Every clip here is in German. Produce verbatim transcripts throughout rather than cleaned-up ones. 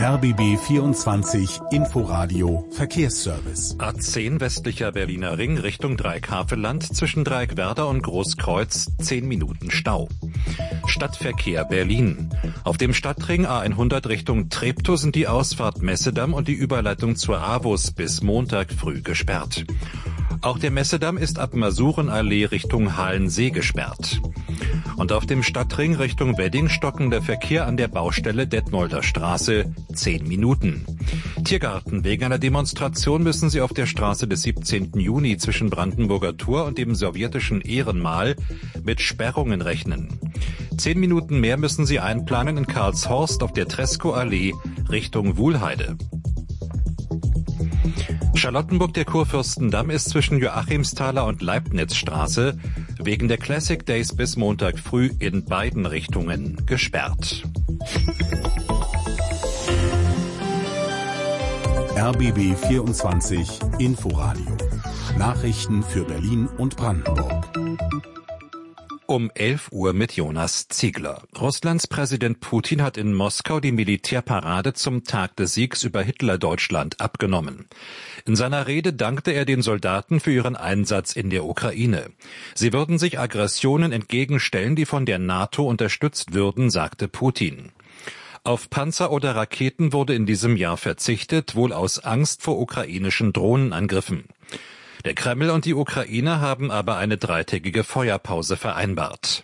R B B vierundzwanzig Inforadio Verkehrsservice. A zehn westlicher Berliner Ring Richtung Dreieck-Havelland zwischen Dreieck-Werder und Großkreuz zehn Minuten Stau. Stadtverkehr Berlin. Auf dem Stadtring A hundert Richtung Treptow sind die Ausfahrt Messedamm und die Überleitung zur AWUS bis Montag früh gesperrt. Auch der Messedamm ist ab Masurenallee Richtung Halensee gesperrt. Und auf dem Stadtring Richtung Wedding stocken der Verkehr an der Baustelle Detmolder Straße zehn Minuten. Tiergarten. Wegen einer Demonstration müssen sie auf der Straße des siebzehnten Juni zwischen Brandenburger Tor und dem sowjetischen Ehrenmal mit Sperrungen rechnen. Zehn Minuten mehr müssen sie einplanen in Karlshorst auf der Tresco-Allee Richtung Wuhlheide. Charlottenburg, der Kurfürstendamm, ist zwischen Joachimsthaler und Leibnizstraße wegen der Classic Days bis Montag früh in beiden Richtungen gesperrt. R B B vierundzwanzig Inforadio. Nachrichten für Berlin und Brandenburg. Um elf Uhr mit Jonas Ziegler. Russlands Präsident Putin hat in Moskau die Militärparade zum Tag des Siegs über Hitler-Deutschland abgenommen. In seiner Rede dankte er den Soldaten für ihren Einsatz in der Ukraine. Sie würden sich Aggressionen entgegenstellen, die von der NATO unterstützt würden, sagte Putin. Auf Panzer oder Raketen wurde in diesem Jahr verzichtet, wohl aus Angst vor ukrainischen Drohnenangriffen. Der Kreml und die Ukraine haben aber eine dreitägige Feuerpause vereinbart.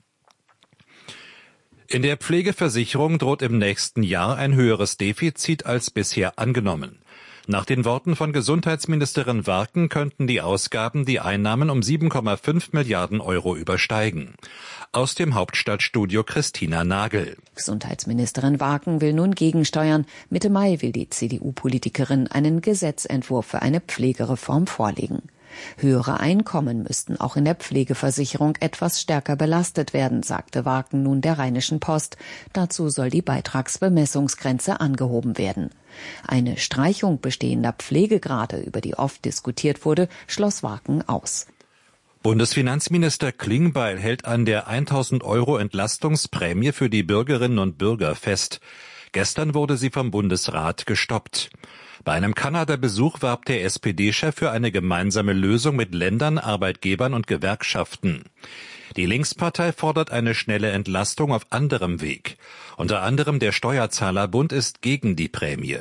In der Pflegeversicherung droht im nächsten Jahr ein höheres Defizit als bisher angenommen. Nach den Worten von Gesundheitsministerin Warken könnten die Ausgaben die Einnahmen um sieben Komma fünf Milliarden Euro übersteigen. Aus dem Hauptstadtstudio Christina Nagel. Gesundheitsministerin Warken will nun gegensteuern. Mitte Mai will die C D U-Politikerin einen Gesetzentwurf für eine Pflegereform vorlegen. Höhere Einkommen müssten auch in der Pflegeversicherung etwas stärker belastet werden, sagte Warken nun der Rheinischen Post. Dazu soll die Beitragsbemessungsgrenze angehoben werden. Eine Streichung bestehender Pflegegrade, über die oft diskutiert wurde, schloss Warken aus. Bundesfinanzminister Klingbeil hält an der tausend Euro Entlastungsprämie für die Bürgerinnen und Bürger fest. Gestern wurde sie vom Bundesrat gestoppt. Bei einem Kanada-Besuch warb der S P D-Chef für eine gemeinsame Lösung mit Ländern, Arbeitgebern und Gewerkschaften. Die Linkspartei fordert eine schnelle Entlastung auf anderem Weg. Unter anderem der Steuerzahlerbund ist gegen die Prämie.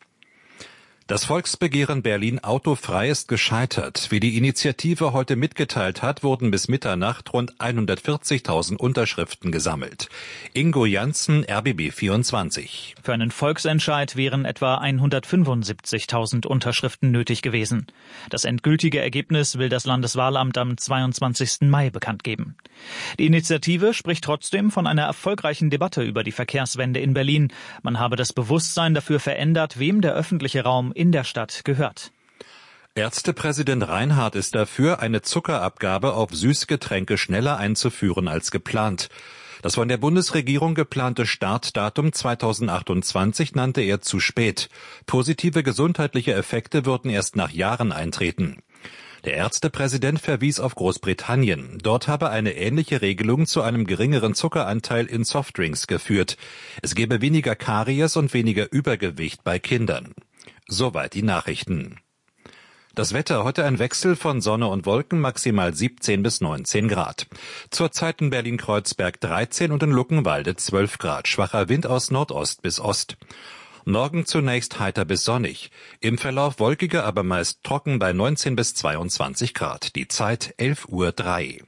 Das Volksbegehren Berlin autofrei ist gescheitert. Wie die Initiative heute mitgeteilt hat, wurden bis Mitternacht rund hundertvierzigtausend Unterschriften gesammelt. Ingo Janssen, R B B vierundzwanzig. Für einen Volksentscheid wären etwa hundertfünfundsiebzigtausend Unterschriften nötig gewesen. Das endgültige Ergebnis will das Landeswahlamt am zweiundzwanzigsten Mai bekannt geben. Die Initiative spricht trotzdem von einer erfolgreichen Debatte über die Verkehrswende in Berlin. Man habe das Bewusstsein dafür verändert, wem der öffentliche Raum in der Stadt gehört. Ärztepräsident Reinhardt ist dafür, eine Zuckerabgabe auf Süßgetränke schneller einzuführen als geplant. Das von der Bundesregierung geplante Startdatum zweitausendachtundzwanzig nannte er zu spät. Positive gesundheitliche Effekte würden erst nach Jahren eintreten. Der Ärztepräsident verwies auf Großbritannien. Dort habe eine ähnliche Regelung zu einem geringeren Zuckeranteil in Softdrinks geführt. Es gebe weniger Karies und weniger Übergewicht bei Kindern. Soweit die Nachrichten. Das Wetter, heute ein Wechsel von Sonne und Wolken, maximal siebzehn bis neunzehn Grad. Zurzeit in Berlin-Kreuzberg dreizehn und in Luckenwalde zwölf Grad. Schwacher Wind aus Nordost bis Ost. Morgen zunächst heiter bis sonnig. Im Verlauf wolkiger, aber meist trocken bei neunzehn bis zweiundzwanzig Grad. Die Zeit elf Uhr drei.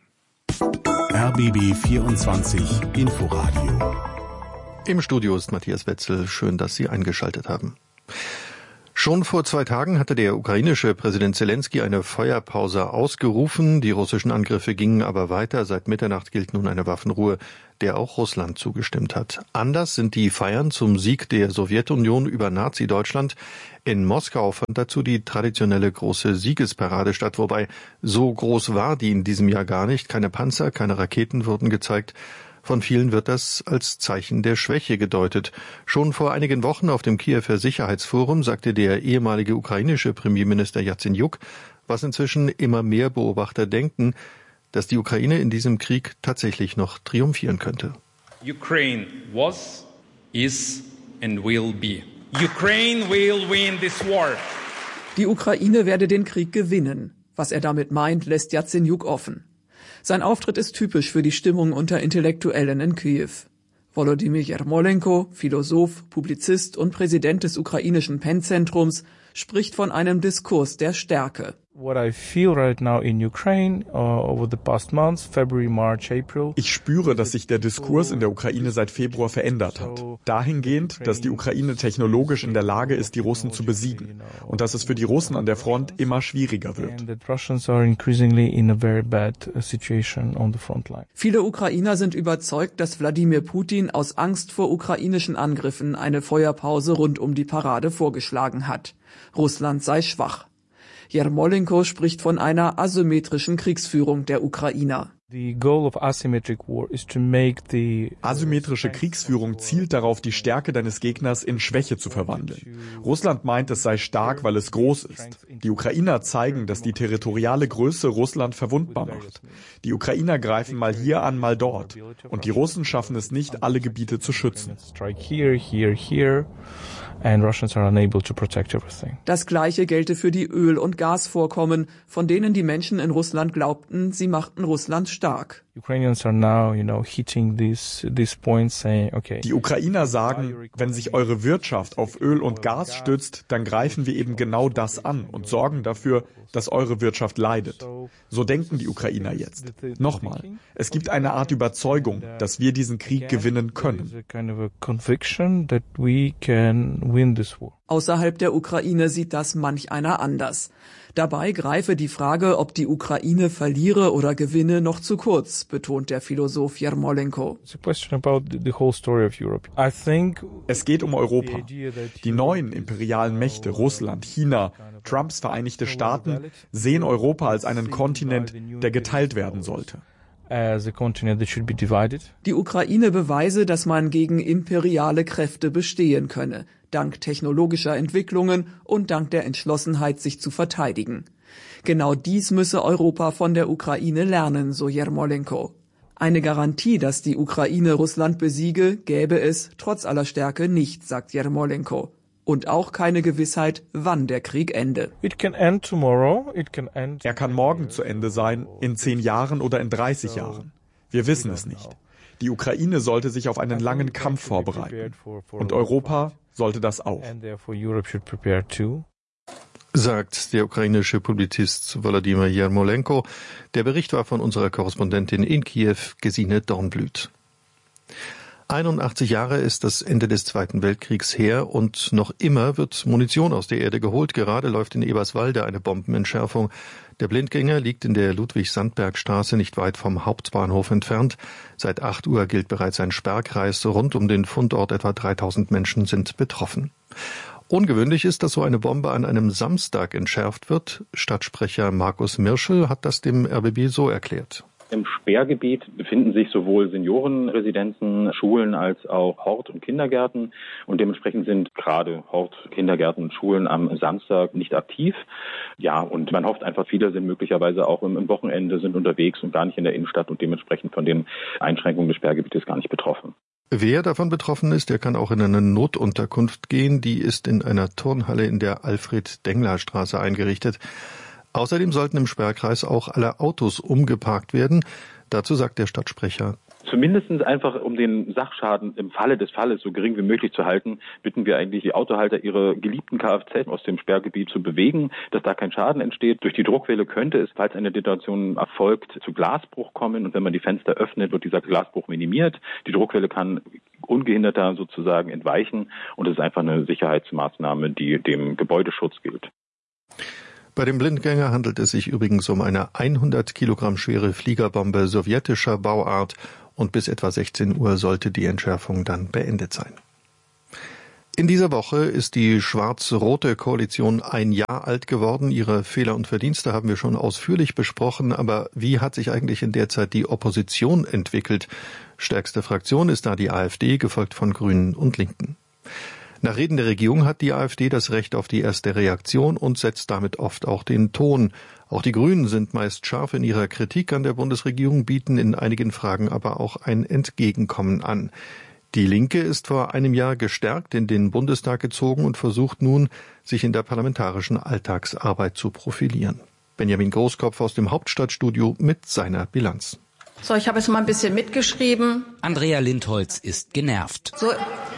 R B B vierundzwanzig Inforadio. Im Studio ist Matthias Wetzel. Schön, dass Sie eingeschaltet haben. Schon vor zwei Tagen hatte der ukrainische Präsident Zelensky eine Feuerpause ausgerufen. Die russischen Angriffe gingen aber weiter. Seit Mitternacht gilt nun eine Waffenruhe, der auch Russland zugestimmt hat. Anders sind die Feiern zum Sieg der Sowjetunion über Nazi-Deutschland. In Moskau fand dazu die traditionelle große Siegesparade statt, wobei so groß war die in diesem Jahr gar nicht. Keine Panzer, keine Raketen wurden gezeigt. Von vielen wird das als Zeichen der Schwäche gedeutet. Schon vor einigen Wochen auf dem Kiewer Sicherheitsforum sagte der ehemalige ukrainische Premierminister Jatsenjuk, was inzwischen immer mehr Beobachter denken, dass die Ukraine in diesem Krieg tatsächlich noch triumphieren könnte. Ukraine was, is and will be. Ukraine will win this war. Die Ukraine werde den Krieg gewinnen. Was er damit meint, lässt Jatsenjuk offen. Sein Auftritt ist typisch für die Stimmung unter Intellektuellen in Kiew. Volodymyr Jermolenko, Philosoph, Publizist und Präsident des ukrainischen Penn-Zentrums, spricht von einem Diskurs der Stärke. Ich spüre, dass sich der Diskurs in der Ukraine seit Februar verändert hat. Dahingehend, dass die Ukraine technologisch in der Lage ist, die Russen zu besiegen. Und dass es für die Russen an der Front immer schwieriger wird. Viele Ukrainer sind überzeugt, dass Wladimir Putin aus Angst vor ukrainischen Angriffen eine Feuerpause rund um die Parade vorgeschlagen hat. Russland sei schwach. Jermolenko spricht von einer asymmetrischen Kriegsführung der Ukrainer. Asymmetrische Kriegsführung zielt darauf, die Stärke deines Gegners in Schwäche zu verwandeln. Russland meint, es sei stark, weil es groß ist. Die Ukrainer zeigen, dass die territoriale Größe Russland verwundbar macht. Die Ukrainer greifen mal hier an, mal dort. Und die Russen schaffen es nicht, alle Gebiete zu schützen. Das Gleiche gelte für die Öl- und Gasvorkommen, von denen die Menschen in Russland glaubten, sie machten Russland stark. Die Ukrainer sagen, wenn sich eure Wirtschaft auf Öl und Gas stützt, dann greifen wir eben genau das an und sorgen dafür, dass eure Wirtschaft leidet. So denken die Ukrainer jetzt. Nochmal, es gibt eine Art Überzeugung, dass wir diesen Krieg gewinnen können. Außerhalb der Ukraine sieht das manch einer anders. Dabei greife die Frage, ob die Ukraine verliere oder gewinne, noch zu kurz, betont der Philosoph Jermolenko. Es geht um Europa. Die neuen imperialen Mächte, Russland, China, Trumps Vereinigte Staaten, sehen Europa als einen Kontinent, der geteilt werden sollte. Die Ukraine beweise, dass man gegen imperiale Kräfte bestehen könne, dank technologischer Entwicklungen und dank der Entschlossenheit, sich zu verteidigen. Genau dies müsse Europa von der Ukraine lernen, so Jermolenko. Eine Garantie, dass die Ukraine Russland besiege, gäbe es trotz aller Stärke nicht, sagt Jermolenko. Und auch keine Gewissheit, wann der Krieg ende. Er kann morgen zu Ende sein, in zehn Jahren oder in dreißig Jahren. Wir wissen es nicht. Die Ukraine sollte sich auf einen langen Kampf vorbereiten. Und Europa sollte das auch. Sagt der ukrainische Publizist Volodymyr Jermolenko. Der Bericht war von unserer Korrespondentin in Kiew, Gesine Dornblüt. einundachtzig Jahre ist das Ende des Zweiten Weltkriegs her und noch immer wird Munition aus der Erde geholt. Gerade läuft in Eberswalde eine Bombenentschärfung. Der Blindgänger liegt in der Ludwig-Sandberg-Straße nicht weit vom Hauptbahnhof entfernt. Seit acht Uhr gilt bereits ein Sperrkreis. Rund um den Fundort etwa dreitausend Menschen sind betroffen. Ungewöhnlich ist, dass so eine Bombe an einem Samstag entschärft wird. Stadtsprecher Markus Mirschel hat das dem R B B so erklärt. Im Sperrgebiet befinden sich sowohl Seniorenresidenzen, Schulen als auch Hort- und Kindergärten. Und dementsprechend sind gerade Hort, Kindergärten und Schulen am Samstag nicht aktiv. Ja, und man hofft einfach, viele sind möglicherweise auch im Wochenende, sind unterwegs und gar nicht in der Innenstadt und dementsprechend von den Einschränkungen des Sperrgebietes gar nicht betroffen. Wer davon betroffen ist, der kann auch in eine Notunterkunft gehen. Die ist in einer Turnhalle in der Alfred-Dengler-Straße eingerichtet. Außerdem sollten im Sperrkreis auch alle Autos umgeparkt werden. Dazu sagt der Stadtsprecher: Zumindest einfach, um den Sachschaden im Falle des Falles so gering wie möglich zu halten, bitten wir eigentlich die Autohalter, ihre geliebten Kfz aus dem Sperrgebiet zu bewegen, dass da kein Schaden entsteht. Durch die Druckwelle könnte es, falls eine Detonation erfolgt, zu Glasbruch kommen. Und wenn man die Fenster öffnet, wird dieser Glasbruch minimiert. Die Druckwelle kann ungehinderter sozusagen entweichen. Und es ist einfach eine Sicherheitsmaßnahme, die dem Gebäudeschutz gilt. Bei dem Blindgänger handelt es sich übrigens um eine hundert Kilogramm schwere Fliegerbombe sowjetischer Bauart und bis etwa sechzehn Uhr sollte die Entschärfung dann beendet sein. In dieser Woche ist die schwarz-rote Koalition ein Jahr alt geworden. Ihre Fehler und Verdienste haben wir schon ausführlich besprochen, aber wie hat sich eigentlich in der Zeit die Opposition entwickelt? Stärkste Fraktion ist da die AfD, gefolgt von Grünen und Linken. Nach Reden der Regierung hat die AfD das Recht auf die erste Reaktion und setzt damit oft auch den Ton. Auch die Grünen sind meist scharf in ihrer Kritik an der Bundesregierung, bieten in einigen Fragen aber auch ein Entgegenkommen an. Die Linke ist vor einem Jahr gestärkt in den Bundestag gezogen und versucht nun, sich in der parlamentarischen Alltagsarbeit zu profilieren. Benjamin Großkopf aus dem Hauptstadtstudio mit seiner Bilanz. So, ich habe jetzt mal ein bisschen mitgeschrieben. Andrea Lindholz ist genervt. So.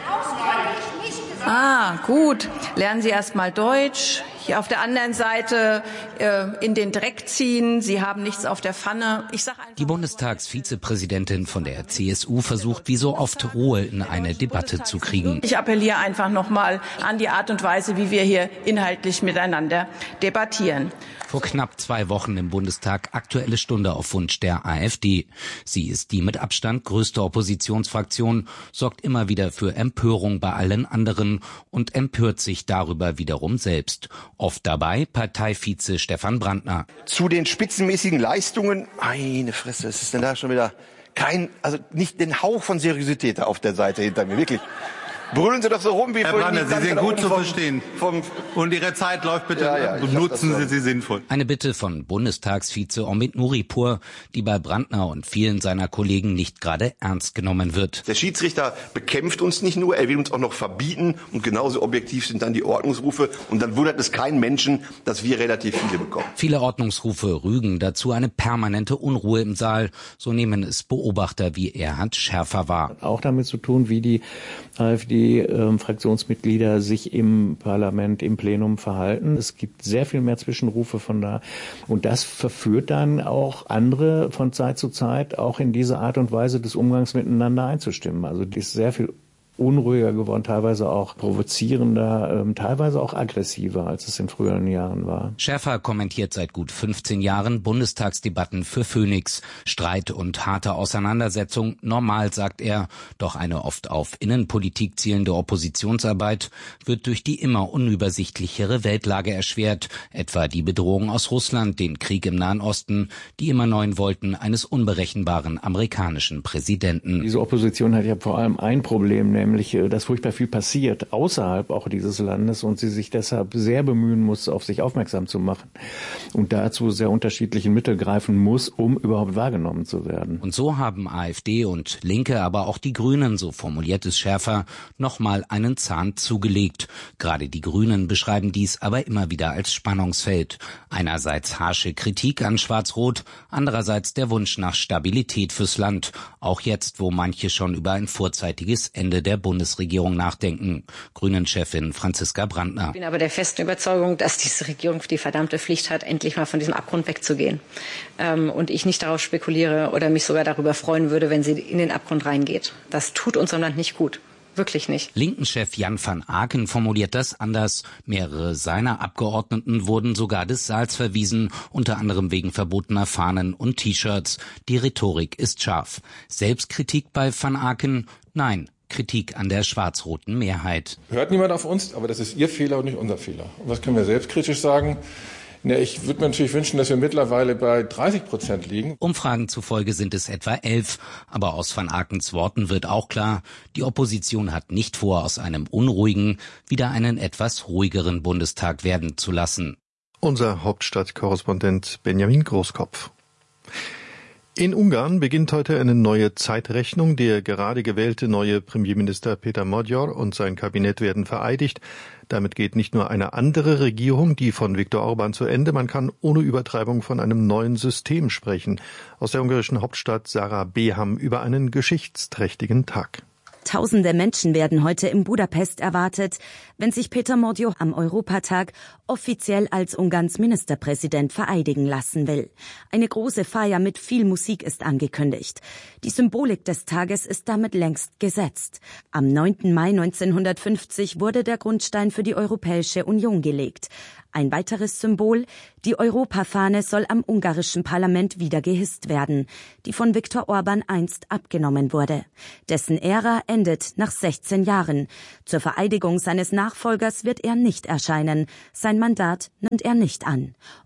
Ah, gut. Lernen Sie erst mal Deutsch. Hier auf der anderen Seite äh, in den Dreck ziehen. Sie haben nichts auf der Pfanne. Ich sag einfach, die Bundestagsvizepräsidentin von der C S U versucht wie so oft Ruhe in eine Debatte zu kriegen. Ich appelliere einfach nochmal an die Art und Weise, wie wir hier inhaltlich miteinander debattieren. Vor knapp zwei Wochen im Bundestag Aktuelle Stunde auf Wunsch der AfD. Sie ist die mit Abstand größte Oppositionsfraktion, sorgt immer wieder für Empörung bei allen anderen und empört sich darüber wiederum selbst. Oft dabei Parteivize Stefan Brandner. Zu den spitzenmäßigen Leistungen, meine Fresse, es ist denn da schon wieder kein, also nicht den Hauch von Seriosität auf der Seite hinter mir, wirklich. Brüllen Sie doch so rum wie Herr vorhin. Brandner, Sie sind gut zu verstehen. Vom, und Ihre Zeit läuft bitte. Ja, ja, nutzen Sie sie sinnvoll. Eine Bitte von Bundestagsvize Omid Nuripur, die bei Brandner und vielen seiner Kollegen nicht gerade ernst genommen wird. Der Schiedsrichter bekämpft uns nicht nur, er will uns auch noch verbieten. Und genauso objektiv sind dann die Ordnungsrufe. Und dann wundert es keinen Menschen, dass wir relativ viele bekommen. Viele Ordnungsrufe rügen dazu eine permanente Unruhe im Saal. So nehmen es Beobachter wie Erhard Schärfer wahr. Auch damit zu tun, wie die AfD Die ähm, Fraktionsmitglieder sich im Parlament, im Plenum verhalten. Es gibt sehr viel mehr Zwischenrufe von da. Und das verführt dann auch andere von Zeit zu Zeit auch in diese Art und Weise des Umgangs miteinander einzustimmen. Also die ist sehr viel unruhiger geworden, teilweise auch provozierender, ähm, teilweise auch aggressiver, als es in früheren Jahren war. Schärfer kommentiert seit gut fünfzehn Jahren Bundestagsdebatten für Phoenix. Streit und harte Auseinandersetzung, normal, sagt er. Doch eine oft auf Innenpolitik zielende Oppositionsarbeit wird durch die immer unübersichtlichere Weltlage erschwert. Etwa die Bedrohung aus Russland, den Krieg im Nahen Osten, die immer neuen Wollten eines unberechenbaren amerikanischen Präsidenten. Diese Opposition hat ja vor allem ein Problem, nämlich nämlich, dass furchtbar viel passiert außerhalb auch dieses Landes und sie sich deshalb sehr bemühen muss, auf sich aufmerksam zu machen und dazu sehr unterschiedlichen Mittel greifen muss, um überhaupt wahrgenommen zu werden. Und so haben AfD und Linke, aber auch die Grünen, so formuliert es Schärfer, nochmal einen Zahn zugelegt. Gerade die Grünen beschreiben dies aber immer wieder als Spannungsfeld. Einerseits harsche Kritik an Schwarz-Rot, andererseits der Wunsch nach Stabilität fürs Land. Auch jetzt, wo manche schon über ein vorzeitiges Ende der Bundesregierung nachdenken. Grünen-Chefin Franziska Brandner. Ich bin aber der festen Überzeugung, dass diese Regierung die verdammte Pflicht hat, endlich mal von diesem Abgrund wegzugehen. Ähm, und ich nicht darauf spekuliere oder mich sogar darüber freuen würde, wenn sie in den Abgrund reingeht. Das tut unserem Land nicht gut. Wirklich nicht. Linken-Chef Jan van Aken formuliert das anders. Mehrere seiner Abgeordneten wurden sogar des Saals verwiesen, unter anderem wegen verbotener Fahnen und T-Shirts. Die Rhetorik ist scharf. Selbstkritik bei van Aken? Nein. Kritik an der schwarz-roten Mehrheit. Hört niemand auf uns, aber das ist Ihr Fehler und nicht unser Fehler. Und was können wir selbstkritisch sagen? Ja, ich würde mir natürlich wünschen, dass wir mittlerweile bei dreißig Prozent liegen. Umfragen zufolge sind es etwa elf. Aber aus van Akens Worten wird auch klar, die Opposition hat nicht vor, aus einem unruhigen wieder einen etwas ruhigeren Bundestag werden zu lassen. Unser Hauptstadtkorrespondent Benjamin Großkopf. In Ungarn beginnt heute eine neue Zeitrechnung. Der gerade gewählte neue Premierminister Péter Magyar und sein Kabinett werden vereidigt. Damit geht nicht nur eine andere Regierung, die von Viktor Orbán, zu Ende. Man kann ohne Übertreibung von einem neuen System sprechen. Aus der ungarischen Hauptstadt Sarah Beham über einen geschichtsträchtigen Tag. Tausende Menschen werden heute in Budapest erwartet, wenn sich Péter Magyar am Europatag offiziell als Ungarns Ministerpräsident vereidigen lassen will. Eine große Feier mit viel Musik ist angekündigt. Die Symbolik des Tages ist damit längst gesetzt. Am neunten Mai neunzehnhundertfünfzig wurde der Grundstein für die Europäische Union gelegt. Ein weiteres Symbol, die Europafahne soll am ungarischen Parlament wieder gehisst werden, die von Viktor Orbán einst abgenommen wurde. Dessen Ära endet nach sechzehn Jahren. Zur Vereidigung seines Nachfolgers wird er nicht erscheinen. Sein Mandat nimmt er nicht an.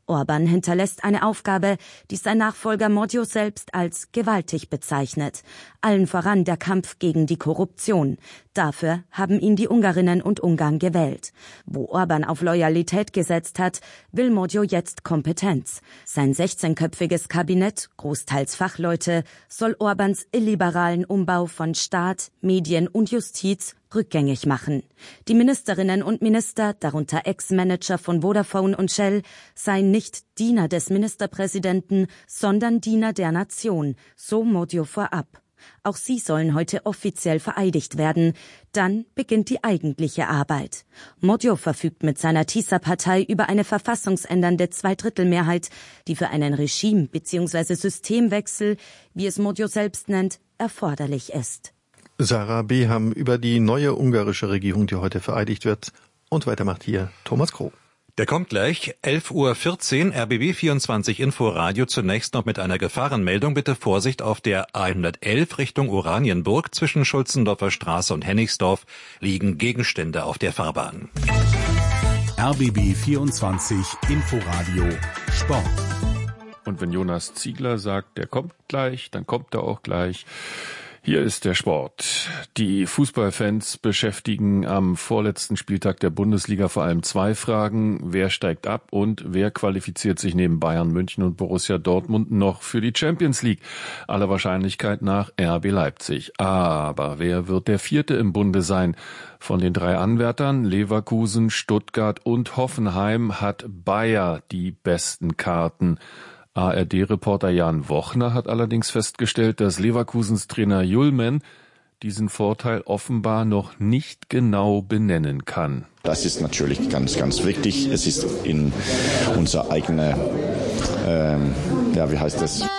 Orbán hinterlässt eine Aufgabe, die sein Nachfolger Motyo selbst als gewaltig bezeichnet. Allen voran der Kampf gegen die Korruption. Dafür haben ihn die Ungarinnen und Ungarn gewählt. Wo Orbán auf Loyalität gesetzt hat, will Motyo jetzt Kompetenz. Sein sechzehnköpfiges Kabinett, großteils Fachleute, soll Orbáns illiberalen Umbau von Staat, Medien und Justiz rückgängig machen. Die Ministerinnen und Minister, darunter Ex-Manager von Vodafone und Shell, seien nicht Diener des Ministerpräsidenten, sondern Diener der Nation, so Motyo vorab. Auch sie sollen heute offiziell vereidigt werden. Dann beginnt die eigentliche Arbeit. Motyo verfügt mit seiner TISA-Partei über eine verfassungsändernde Zweidrittelmehrheit, die für einen Regime- bzw. Systemwechsel, wie es Motyo selbst nennt, erforderlich ist. Sarah Beham über die neue ungarische Regierung, die heute vereidigt wird. Und weiter macht hier Thomas Kroh. Der kommt gleich, elf Uhr vierzehn, R B B vierundzwanzig Inforadio, zunächst noch mit einer Gefahrenmeldung. Bitte Vorsicht auf der A hundertelf Richtung Oranienburg. Zwischen Schulzendorfer Straße und Hennigsdorf liegen Gegenstände auf der Fahrbahn. R B B vierundzwanzig Inforadio Sport. Und wenn Jonas Ziegler sagt, der kommt gleich, dann kommt er auch gleich. Hier ist der Sport. Die Fußballfans beschäftigen am vorletzten Spieltag der Bundesliga vor allem zwei Fragen. Wer steigt ab und wer qualifiziert sich neben Bayern München und Borussia Dortmund noch für die Champions League? Aller Wahrscheinlichkeit nach R B Leipzig. Aber wer wird der Vierte im Bunde sein? Von den drei Anwärtern Leverkusen, Stuttgart und Hoffenheim hat Bayer die besten Karten. A R D-Reporter Jan Wochner hat allerdings festgestellt, dass Leverkusens Trainer Julmen diesen Vorteil offenbar noch nicht genau benennen kann. Das ist natürlich ganz, ganz wichtig. Es ist in unser eigener, ähm, ja, wie heißt das?